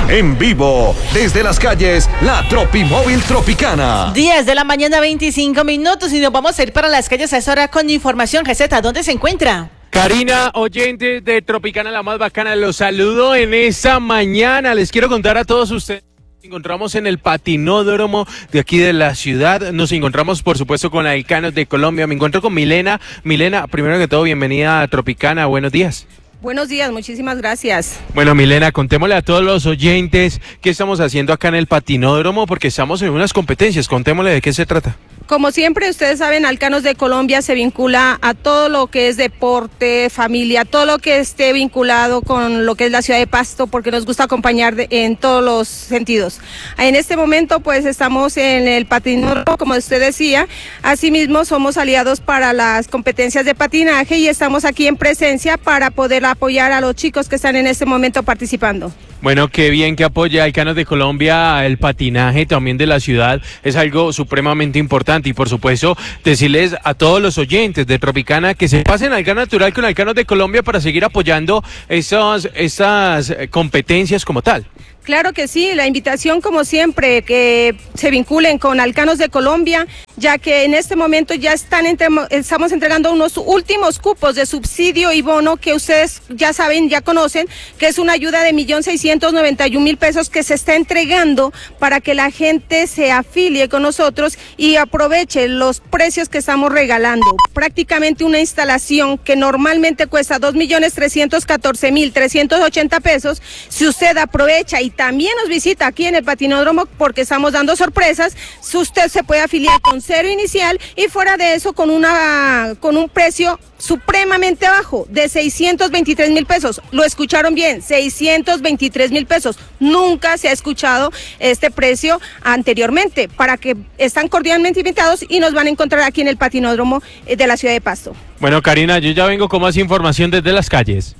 En vivo, desde las calles, la Tropimóvil Tropicana. 10 de la mañana, 25 minutos, y nos vamos a ir para las calles a esa hora con información. Geseta, ¿dónde se encuentra? Karina, oyentes de Tropicana, la más bacana, los saludo en esta mañana. Les quiero contar a todos ustedes. Nos encontramos en el patinódromo de aquí de la ciudad. Nos encontramos, por supuesto, con Alcanos de Colombia. Me encuentro con Milena. Milena, primero que todo, bienvenida a Tropicana. Buenos días. Buenos días, muchísimas gracias. Bueno, Milena, contémosle a todos los oyentes qué estamos haciendo acá en el patinódromo, porque estamos en unas competencias. Contémosle de qué se trata. Como siempre, ustedes saben, Alcanos de Colombia se vincula a todo lo que es deporte, familia, todo lo que esté vinculado con lo que es la ciudad de Pasto, porque nos gusta acompañar en todos los sentidos. En este momento, pues, estamos en el patinódromo, como usted decía. Asimismo, somos aliados para las competencias de patinaje y estamos aquí en presencia para poder apoyar a los chicos que están en este momento participando. Bueno, qué bien que apoya Alcanos de Colombia el patinaje también de la ciudad, es algo supremamente importante y por supuesto decirles a todos los oyentes de Tropicana que se pasen al Gas Natural con Alcanos de Colombia para seguir apoyando estas competencias como tal. Claro que sí, la invitación como siempre que se vinculen con Alcanos de Colombia, ya que en este momento ya estamos entregando unos últimos cupos de subsidio y bono que ustedes ya saben, ya conocen, que es una ayuda de 1.691.000 pesos que se está entregando para que la gente se afilie con nosotros y aproveche los precios que estamos regalando. Prácticamente una instalación que normalmente cuesta 2.314.380 pesos, si usted aprovecha y también nos visita aquí en el patinódromo porque estamos dando sorpresas, usted se puede afiliar con cero inicial y fuera de eso con un precio supremamente bajo de 623.000 pesos. Lo escucharon bien, 623.000 pesos. Nunca se ha escuchado este precio anteriormente, para que están cordialmente invitados y nos van a encontrar aquí en el patinódromo de la ciudad de Pasto. Bueno, Karina, yo ya vengo con más información desde las calles.